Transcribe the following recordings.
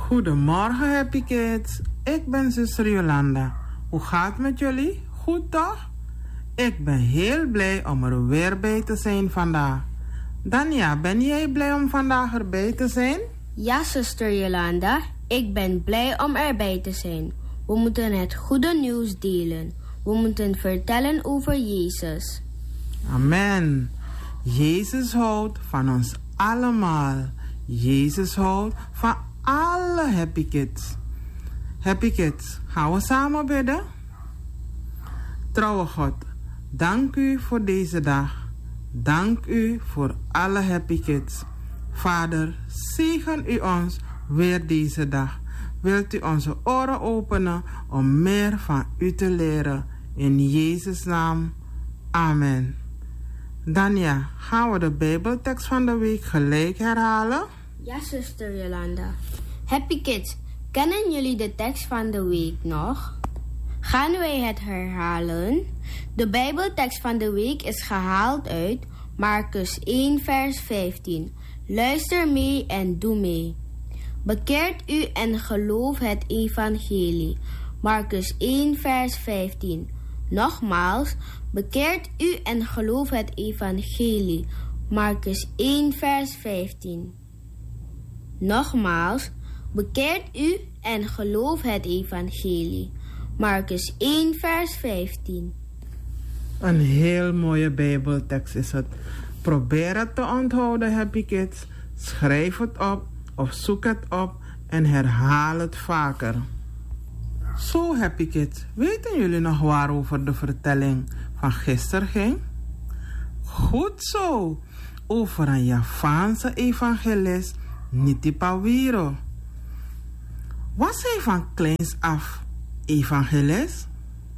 Goedemorgen, Happy Kids. Ik ben zuster Jolanda. Hoe gaat het met jullie? Goed toch? Ik ben heel blij om er weer bij te zijn vandaag. Dania, ben jij blij om vandaag erbij te zijn? Ja, zuster Jolanda. Ik ben blij om erbij te zijn. We moeten het goede nieuws delen. We moeten vertellen over Jezus. Amen. Jezus houdt van ons allemaal. Jezus houdt van alle Happy Kids. Happy Kids, gaan we samen bidden? Trouwe God, dank u voor deze dag. Dank u voor alle Happy Kids. Vader, zegen u ons weer deze dag. Wilt u onze oren openen om meer van u te leren. In Jezus' naam. Amen. Dania, gaan we de Bijbeltekst van de week gelijk herhalen? Ja, zuster Jolanda. Happy Kids, kennen jullie de tekst van de week nog? Gaan wij het herhalen? De Bijbeltekst van de week is gehaald uit Marcus 1 vers 15. Luister mee en doe mee. Bekeert u en geloof het evangelie. Marcus 1 vers 15. Nogmaals, bekeert u en geloof het evangelie. Marcus 1 vers 15. Nogmaals, bekeert u en geloof het evangelie. Marcus 1 vers 15. Een heel mooie Bijbeltekst is het. Probeer het te onthouden, Happy Kids. Schrijf het op of zoek het op en herhaal het vaker. Zo, Happy Kids, weten jullie nog waarover de vertelling van gisteren ging? Goed zo, over een Javaanse evangelist, Nitipawiro. Was hij van kleins af evangelist?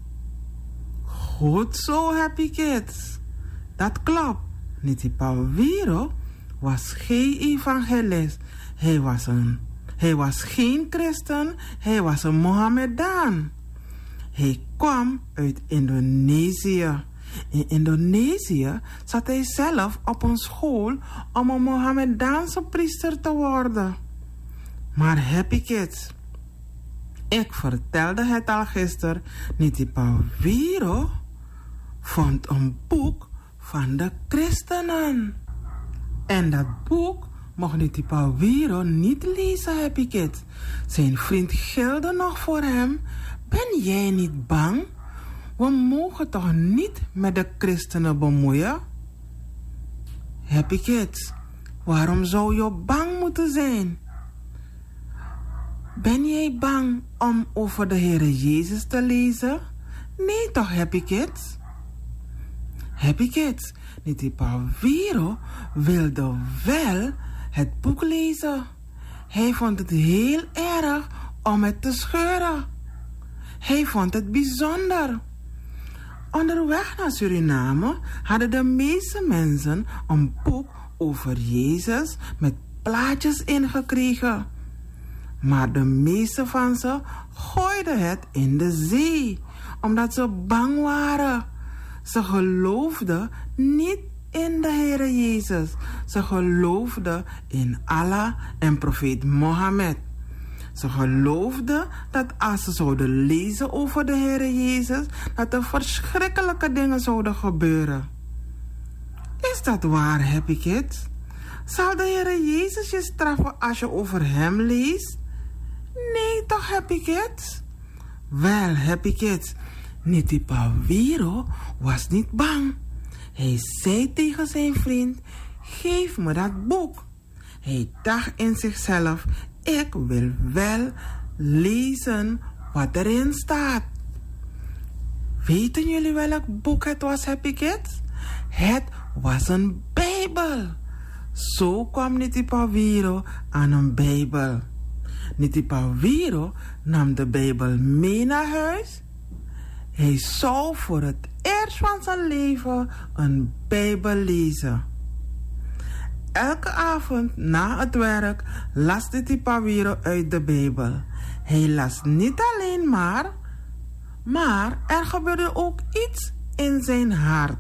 Goed zo, Happy Kids. Dat klopt. Nitipawiro was geen evangelist. Hij was geen christen. Hij was een Mohammedaan. Hij kwam uit Indonesië. In Indonesië zat hij zelf op een school om een Mohammedaanse priester te worden. Maar Happy Kids, ik vertelde het al gisteren, Nitipawiro vond een boek van de christenen. En dat boek mocht Nitipawiro niet lezen, Happy Kids. Zijn vriend gilde nog voor hem. Ben jij niet bang? We mogen toch niet met de christenen bemoeien? Happy Kids, waarom zou je bang moeten zijn? Ben jij bang om over de Heere Jezus te lezen? Nee toch, Happy Kids? Happy Kids, Nitipawiro wilde wel het boek lezen. Hij vond het heel erg om het te scheuren. Hij vond het bijzonder. Onderweg naar Suriname hadden de meeste mensen een boek over Jezus met plaatjes ingekregen. Maar de meeste van ze gooiden het in de zee, omdat ze bang waren. Ze geloofden niet in de Heere Jezus. Ze geloofden in Allah en profeet Mohammed. Ze geloofden dat als ze zouden lezen over de Heere Jezus, dat er verschrikkelijke dingen zouden gebeuren. Is dat waar, Happy Kids? Zal de Heere Jezus je straffen als je over hem leest? Nee toch, Happy Kids? Wel, Happy Kids, Nitipawiro was niet bang. Hij zei tegen zijn vriend, geef me dat boek. Hij dacht in zichzelf, ik wil wel lezen wat erin staat. Weten jullie welk boek het was, Happy Kids? Het was een Bijbel. Zo kwam Nitipawiro aan een Bijbel. Nitipawiro nam de Bijbel mee naar huis. Hij zou voor het eerst van zijn leven een Bijbel lezen. Elke avond na het werk las Nitipawiro uit de Bijbel. Hij las niet alleen maar er gebeurde ook iets in zijn hart.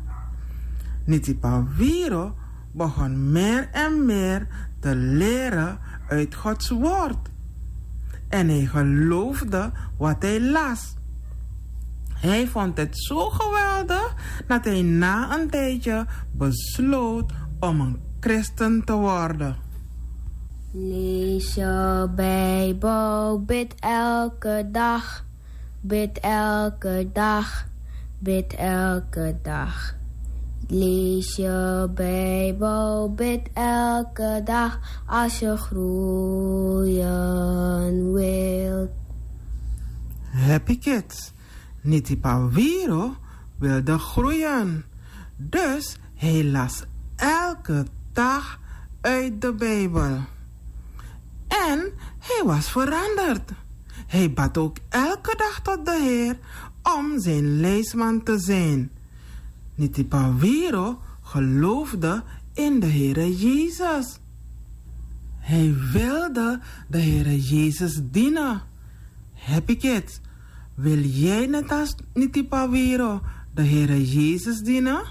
Nitipawiro begon meer en meer te leren uit Gods woord. en hij geloofde wat hij las. Hij vond het zo geweldig dat hij na een tijdje besloot om een christen te worden. Lees je Bijbel, bid elke dag, bid elke dag, bid elke dag. Lees je Bijbel, bid elke dag als je groeien wilt. Happy Kids. Niti Paviro wilde groeien. Dus hij las elke dag uit de Bijbel. En hij was veranderd. Hij bad ook elke dag tot de Heer om zijn leidsman te zijn. Niti Paviro geloofde in de Heere Jezus. Hij wilde de Heere Jezus dienen. Happy Kids, wil jij net als Niti Paviro de Heere Jezus dienen?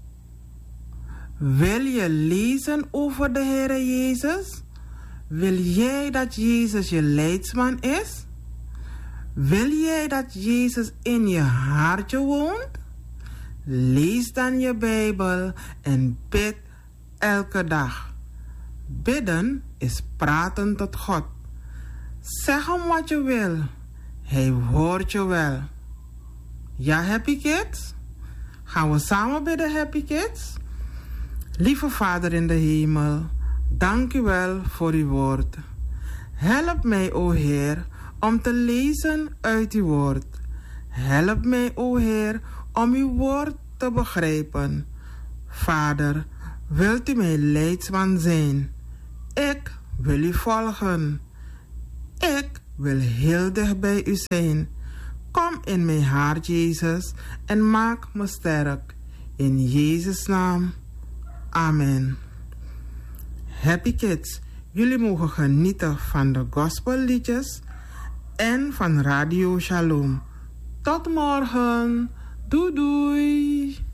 Wil je lezen over de Heere Jezus? Wil jij dat Jezus je leidsman is? Wil jij dat Jezus in je hartje woont? Lees dan je Bijbel en bid elke dag. Bidden is praten tot God. Zeg hem wat je wil. Hij hoort je wel. Ja, Happy Kids? Gaan we samen bidden, Happy Kids? Lieve Vader in de hemel, dank u wel voor uw woord. Help mij, o Heer, om te lezen uit uw woord. Help mij, o Heer, om uw woord te begrijpen. Vader, wilt u mijn leidsman zijn? Ik wil u volgen. Ik wil heel dicht bij u zijn. Kom in mijn hart, Jezus, en maak me sterk. In Jezus' naam. Amen. Happy Kids, jullie mogen genieten van de gospelliedjes en van Radio Shalom. Tot morgen. Doei doei.